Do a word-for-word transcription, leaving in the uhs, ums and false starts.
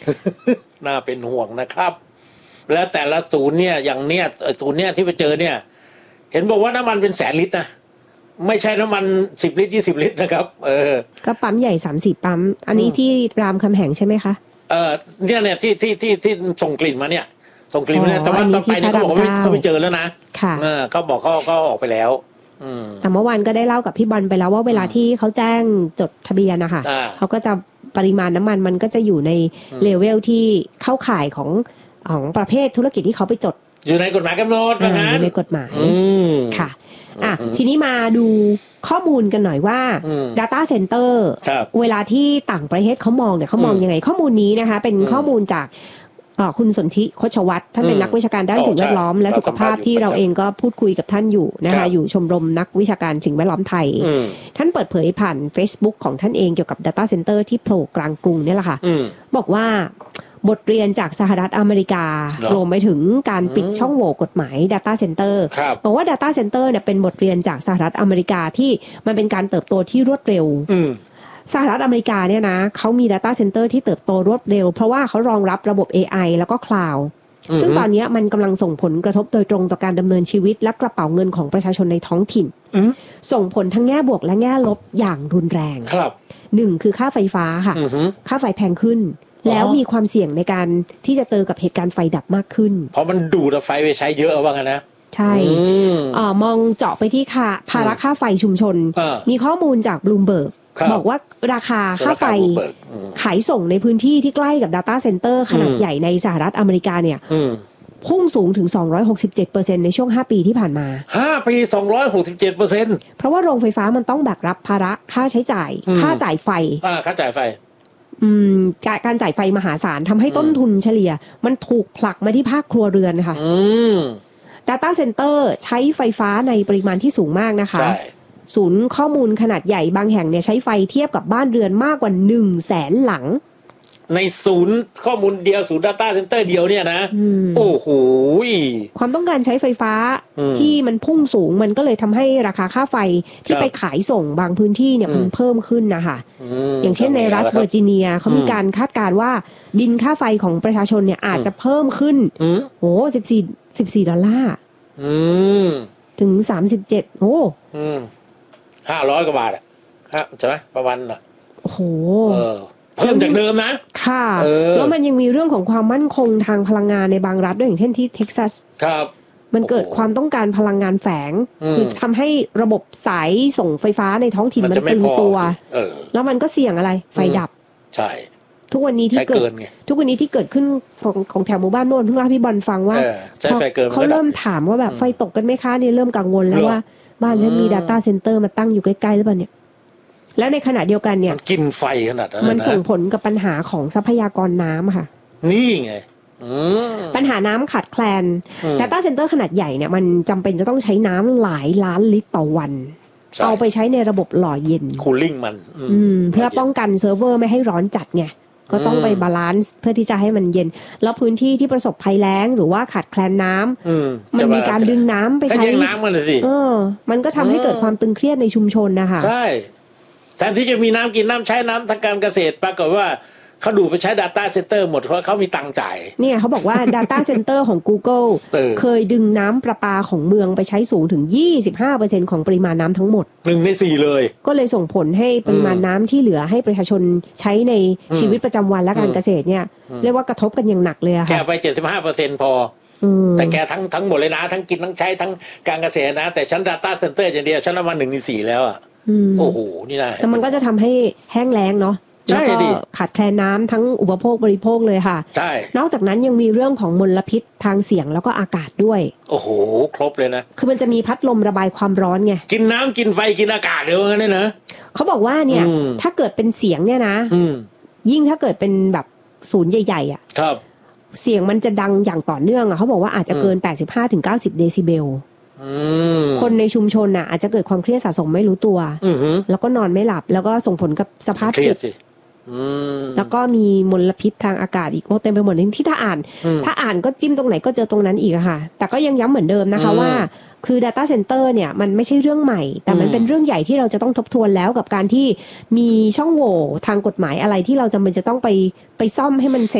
น่าเป็นห่วงนะครับแล้วแต่ละศูนย์เนี่ยอย่างเนี้ยศูนย์เนี่ยที่ไปเจอเนี่ยเห็นบอกว่าน้ำมันเป็นแสนลิตรนะไม่ใช่น้ำมันสิบลิตรยี่สิบลิตรนะครับเออก็ปั๊มใหญ่สามสี่ปั๊มอันนี้ที่รามคำแหงใช่ไหมคะเออเนี่ยเนี่ยที่ที่ที่ที่ส่งกลิ่นมาเนี่ยส่งกลิ่นมาเนี่ยแต่ว่าตอนไปเนี่ยเขาบอกว่าเขาไปเจอแล้วนะค่ะเออเขาบอกเขาเขาออกไปแล้วแต่เมื่อวานก็ได้เล่ากับพี่บอลไปแล้วว่าเวลาที่เขาแจ้งจดทะเบียนนะคะเขาก็จะปริมาณน้ำมันมันก็จะอยู่ในเลเวลที่เข้าข่ายของของประเภทธุรกิจที่เขาไปจดอยู่ในกฎหมายกำหนดว่างั้นอยู่ในกฎหมายค่ะอ่ะทีนี้มาดูข้อมูลกันหน่อยว่า data center เวลาที่ต่างประเทศเขามองเนี่ยเขามองยังไงข้อมูลนี้นะคะเป็นข้อมูลจากคุณสนธิโคชวัฒน์ท่านเป็นนักวิชาการด้านสิ่งแวดล้อมและสุขภาพที่เราเองก็พูดคุยกับท่านอยู่นะคะอยู่ชมรมนักวิชาการสิ่งแวดล้อมไทยท่านเปิดเผยผ่าน Facebook ของท่านเองเกี่ยวกับ data center ที่โผล่กลางกรุงนี่แหละค่ะบอกว่าบทเรียนจากสหรัฐอเมริการวมไปถึงการปิดช่องโหว่กฎหมาย data center บอกว่า data center เนี่ยเป็นบทเรียนจากสหรัฐอเมริกาที่มันเป็นการเติบโตที่รวดเร็วสหรัฐอเมริกาเนี่ยนะเขามี data center ที่เติบโตรวดเร็วเพราะว่าเขารองรับระบบ เอ ไอ แล้วก็ cloud ซึ่งตอนนี้มันกำลังส่งผลกระทบโดยตรงต่อการดำเนินชีวิตและกระเป๋าเงินของประชาชนในท้องถิ่นส่งผลทั้งแง่บวกและแง่ลบอย่างรุนแรงหนึ่งคือค่าไฟฟ้าค่ะค่าไฟแพงขึ้นแล้วมีความเสี่ยงในการที่จะเจอกับเหตุการณ์ไฟดับมากขึ้นเพราะมันดูดไฟไปใช้เยอะว่างั้นนะใช่มองเจาะไปที่ค่าภาระค่าไฟชุมชนมีข้อมูลจาก Bloombergบอกว่าราคาค่าไฟขายส่งในพื้นที่ที่ใกล้กับ data center ขนาดใหญ่ในสหรัฐอเมริกาเนี่ยพุ่งสูงถึง สองร้อยหกสิบเจ็ดเปอร์เซ็นต์ ในช่วงห้าปีที่ผ่านมาห้าปี สองร้อยหกสิบเจ็ดเปอร์เซ็นต์เพราะว่าโรงไฟฟ้ามันต้องแบกรับภาระค่าใช้จ่ายค่าจ่ายไฟอ่าค่าจ่ายไฟอืมการจ่ายไฟมหาศาลทำให้ต้นทุนเฉลี่ยมันถูกผลักมาที่ภาคครัวเรือนค่ะ data center ใช้ไฟฟ้าในปริมาณที่สูงมากนะคะศูนย์ข้อมูลขนาดใหญ่บางแห่งเนี่ยใช้ไฟเทียบกับบ้านเรือนมากกว่า หนึ่งแสน หลังในศูนย์ข้อมูลเดียวศูนย์ data center เดียวเนี่ยนะโอ้โหความต้องการใช้ไฟฟ้าที่มันพุ่งสูงมันก็เลยทำให้ราคาค่าไฟที่ไปขายส่งบางพื้นที่เนี่ยมันเพิ่มขึ้นนะคะอย่างเช่นในรัฐเวอร์จิเนียเขามีการคาดการณ์ว่าบินค่าไฟของประชาชนเนี่ยอาจจะเพิ่มขึ้นโอ้สิบสี่ สิบสี่ดอลลาร์ถึงสามสิบเจ็ดโอ้ห้าร้อยกว่าบาทอ่ะใช่ไหมประมาณน่ะโอ้โหเพิ่มจากเดิมนะค่ะแล้วมันยังมีเรื่องของความมั่นคงทางพลังงานในบางรัฐด้วยอย่างเช่นที่เท็กซัสครับมันเกิดความต้องการพลังงานแฝงคือทำให้ระบบสายส่งไฟฟ้าในท้องถิ่นมันตึงตัวแล้วมันก็เสี่ยงอะไรไฟดับใช่ทุกวันนี้ที่เกิดทุกวันนี้ที่เกิดขึ้นของของแถวหมู่บ้านโน่นเพิ่งเล่าพี่บอลฟังว่าเขาเริ่มถามว่าแบบไฟตกกันไหมคะเนี่ยเริ่มกังวลแล้วว่าบ้านฉันมี data center มาตั้งอยู่ใกล้ๆหรือเปล่าเนี่ยแล้วในขณะเดียวกันเนี่ยมันกินไฟขนาดนั้นมันส่งผลกับปัญหาของทรัพยากรน้ำค่ะนี่ไงปัญหาน้ำขาดแคลน data center ขนาดใหญ่เนี่ยมันจำเป็นจะต้องใช้น้ำหลายล้านลิตรต่อวันเอาไปใช้ในระบบหล่อเย็นคูลลิ่งมันเพื่อป้องกันเซิร์ฟเวอร์ไม่ให้ร้อนจัดไงก็ต้องไปบาลานซ์เพื่อที่จะให้มันเย็นแล้วพื้นที่ที่ประสบภัยแล้งหรือว่าขาดแคลนน้ำมันมีการดึงน้ำไปใช้น้ำมันสิเออมันก็ทำให้เกิดความตึงเครียดในชุมชนนะคะใช่แทนที่จะมีน้ำกินน้ำใช้น้ำทางการเกษตรปรากฏว่าเขาดูไปใช้ data center หมดเพราะเขามีตังค์จ่ายเนี่ยเขาบอกว่า data center ของ Google เคยดึงน้ำประปาของเมืองไปใช้สูงถึง ยี่สิบห้าเปอร์เซ็นต์ ของปริมาณน้ำทั้งหมดหนึ่งในสี่เลยก็เลยส่งผลให้ปริมาณน้ำที่เหลือให้ประชาชนใช้ในชีวิตประจำวันและการเกษตรเนี่ยเรียกว่ากระทบกันอย่างหนักเลยค่ะแกไป เจ็ดสิบห้าเปอร์เซ็นต์ พอแต่แกทั้งทั้งหมดเลยนะทั้งกินทั้งใช้ทั้งการเกษตรนะแต่ฉัน data center อย่างเดียวฉันเอามาหนึ่งในสี่แล้วอ่ะโอ้โหนี่นะแล้วมันก็จะทำให้แห้งแล้งเนาะแล้วก็ขาดแคลนน้ำทั้งอุปโภคบริโภคเลยค่ะใช่นอกจากนั้นยังมีเรื่องของมลพิษทางเสียงแล้วก็อากาศด้วยโอ้โหครบเลยนะคือมันจะมีพัดลมระบายความร้อนไงกินน้ำกินไฟกินอากาศเดี๋ยวงั้นเลยนะเขาบอกว่าเนี่ยถ้าเกิดเป็นเสียงเนี่ยนะยิ่งถ้าเกิดเป็นแบบศูนย์ใหญ่ๆอ่ะครับเสียงมันจะดังอย่างต่อเนื่องอ่ะเขาบอกว่าอาจจะเกิน แปดสิบห้าถึงเก้าสิบ เดซิเบลคนในชุมชนน่ะอาจจะเกิดความเครียดสะสมไม่รู้ตัวแล้วก็นอนไม่หลับแล้วก็ส่งผลกับสภาพจิตแล้วก็มีมลพิษทางอากาศอีกโอ้เต็มไปหมดเลยที่ถ้าอ่านถ้าอ่านก็จิ้มตรงไหนก็เจอตรงนั้นอีกอะค่ะแต่ก็ยังย้ำเหมือนเดิมนะคะว่าคือ data center เนี่ยมันไม่ใช่เรื่องใหม่แต่มันเป็นเรื่องใหญ่ที่เราจะต้องทบทวนแล้วกับการที่มีช่องโหว่ทางกฎหมายอะไรที่เราจำเป็นจะต้องไปไปซ่อมให้มันเสร็จ